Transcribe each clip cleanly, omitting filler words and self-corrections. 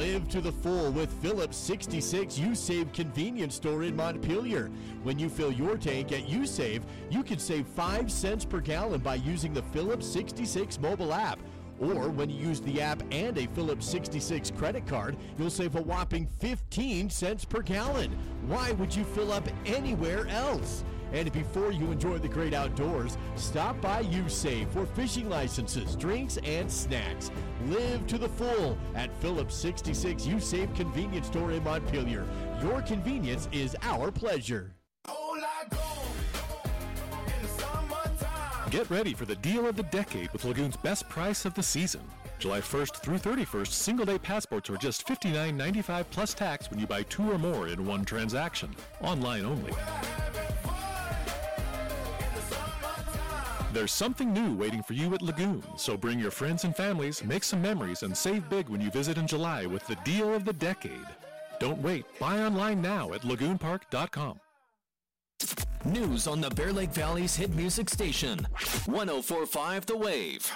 Live to the full with Phillips 66 U-Save convenience store in Montpelier. When you fill your tank at U-Save, you can save 5 cents per gallon by using the Phillips 66 mobile app. Or when you use the app and a Phillips 66 credit card, you'll save a whopping 15 cents per gallon. Why would you fill up anywhere else? And before you enjoy the great outdoors, stop by U-Save for fishing licenses, drinks, and snacks. Live to the full at Phillips 66 U-Save convenience store in Montpelier. Your convenience is our pleasure. Get ready for the deal of the decade with Lagoon's best price of the season. July 1st through 31st, single-day passports are just $59.95 plus tax when you buy 2 or more in one transaction. Online only. There's something new waiting for you at Lagoon, so bring your friends and families, make some memories, and save big when you visit in July with the deal of the decade. Don't wait. Buy online now at lagoonpark.com. News on the Bear Lake Valley's hit music station, 104.5 The Wave.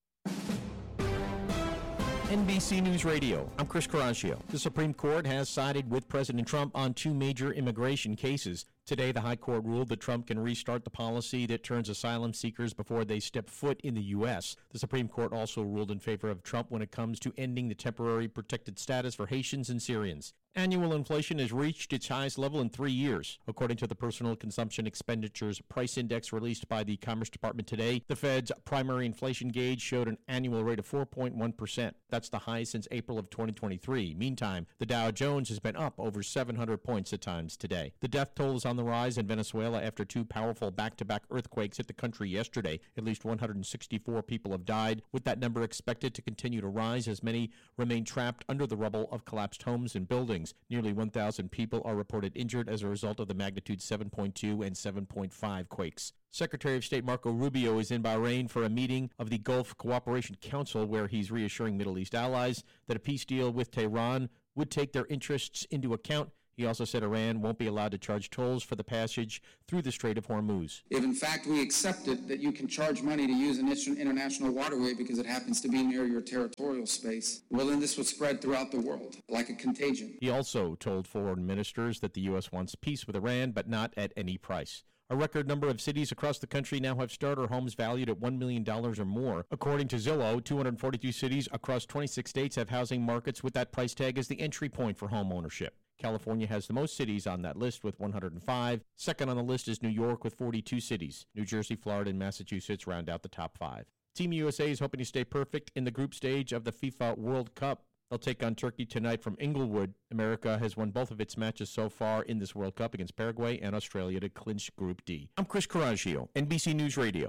NBC News Radio, I'm Chris Caraccio. The Supreme Court has sided with President Trump on 2 major immigration cases. Today, the High Court ruled that Trump can restart the policy that turns asylum seekers before they step foot in the U.S. The Supreme Court also ruled in favor of Trump when it comes to ending the temporary protected status for Haitians and Syrians. Annual inflation has reached its highest level in 3 years. According to the Personal Consumption Expenditures Price Index released by the Commerce Department today, the Fed's primary inflation gauge showed an annual rate of 4.1%. That's the highest since April of 2023. Meantime, the Dow Jones has been up over 700 points at times today. The death toll is on the rise in Venezuela after 2 powerful back-to-back earthquakes hit the country yesterday. At least 164 people have died, with that number expected to continue to rise as many remain trapped under the rubble of collapsed homes and buildings. Nearly 1,000 people are reported injured as a result of the magnitude 7.2 and 7.5 quakes. Secretary of State Marco Rubio is in Bahrain for a meeting of the Gulf Cooperation Council, where he's reassuring Middle East allies that a peace deal with Tehran would take their interests into account. He also said Iran won't be allowed to charge tolls for the passage through the Strait of Hormuz. If in fact we accepted that you can charge money to use an international waterway because it happens to be near your territorial space, well then this would spread throughout the world like a contagion. He also told foreign ministers that the U.S. wants peace with Iran, but not at any price. A record number of cities across the country now have starter homes valued at $1 million or more. According to Zillow, 242 cities across 26 states have housing markets with that price tag as the entry point for home ownership. California has the most cities on that list with 105. Second on the list is New York with 42 cities. New Jersey, Florida, and Massachusetts round out the top 5. Team USA is hoping to stay perfect in the group stage of the FIFA World Cup. They'll take on Turkey tonight from Inglewood. America has won both of its matches so far in this World Cup against Paraguay and Australia to clinch Group D. I'm Chris Caraccio, NBC News Radio.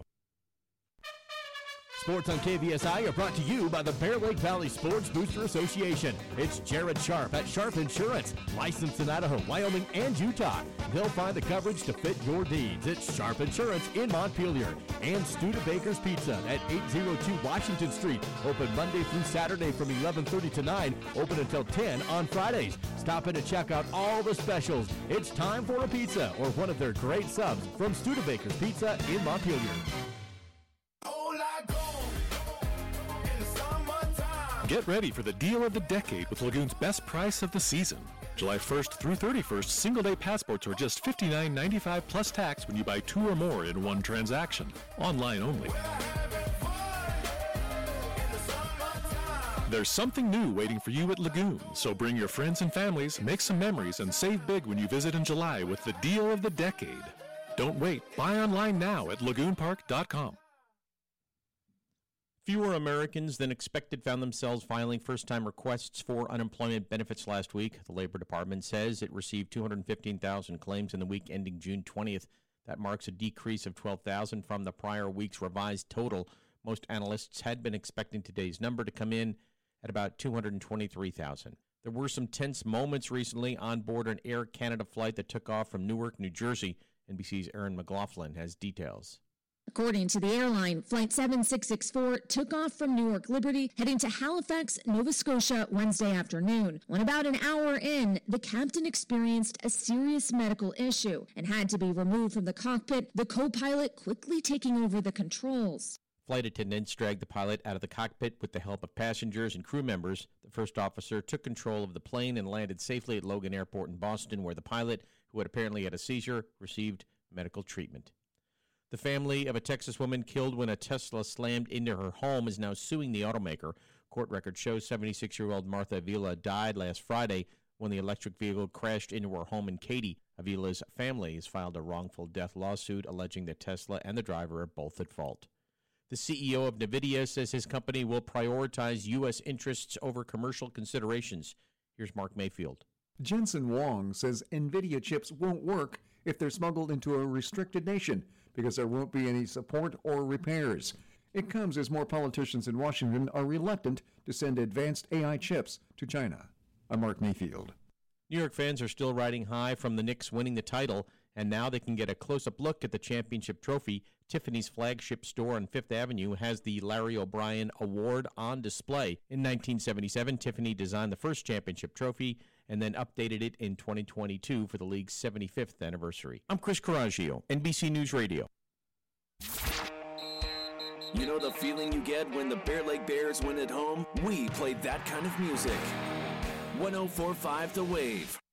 Sports on KVSI are brought to you by the Bear Lake Valley Sports Booster Association. It's Jared Sharp at Sharp Insurance, licensed in Idaho, Wyoming, and Utah. They'll find the coverage to fit your needs. It's Sharp Insurance in Montpelier. And Studebaker's Pizza at 802 Washington Street. Open Monday through Saturday from 11:30 to 9. Open until 10 on Fridays. Stop in and check out all the specials. It's time for a pizza or one of their great subs from Studebaker's Pizza in Montpelier. Get ready for the deal of the decade with Lagoon's best price of the season. July 1st through 31st, single-day passports are just $59.95 plus tax when you buy 2 or more in one transaction. Online only. There's something new waiting for you at Lagoon, so bring your friends and families, make some memories, and save big when you visit in July with the deal of the decade. Don't wait. Buy online now at lagoonpark.com. Fewer Americans than expected found themselves filing first-time requests for unemployment benefits last week. The Labor Department says it received 215,000 claims in the week ending June 20th. That marks a decrease of 12,000 from the prior week's revised total. Most analysts had been expecting today's number to come in at about 223,000. There were some tense moments recently on board an Air Canada flight that took off from Newark, New Jersey. NBC's Erin McLaughlin has details. According to the airline, Flight 7664 took off from Newark Liberty, heading to Halifax, Nova Scotia, Wednesday afternoon. When about an hour in, the captain experienced a serious medical issue and had to be removed from the cockpit, the co-pilot quickly taking over the controls. Flight attendants dragged the pilot out of the cockpit with the help of passengers and crew members. The first officer took control of the plane and landed safely at Logan Airport in Boston, where the pilot, who had apparently had a seizure, received medical treatment. The family of a Texas woman killed when a Tesla slammed into her home is now suing the automaker. Court record shows 76-year-old Martha Avila died last Friday when the electric vehicle crashed into her home in Katy. Avila's family has filed a wrongful death lawsuit alleging that Tesla and the driver are both at fault. The CEO of NVIDIA says his company will prioritize U.S. interests over commercial considerations. Here's Mark Mayfield. Jensen Huang says NVIDIA chips won't work if they're smuggled into a restricted nation because there won't be any support or repairs. It comes as more politicians in Washington are reluctant to send advanced AI chips to China. I'm Mark Mayfield. New York fans are still riding high from the Knicks winning the title, and now they can get a close-up look at the championship trophy. Tiffany's flagship store on Fifth Avenue has the Larry O'Brien Award on display. In 1977, Tiffany designed the first championship trophy and then updated it in 2022 for the league's 75th anniversary. I'm Chris Coraggio, NBC News Radio. You know the feeling you get when the Bear Lake Bears win at home? We play that kind of music. 104.5 The Wave.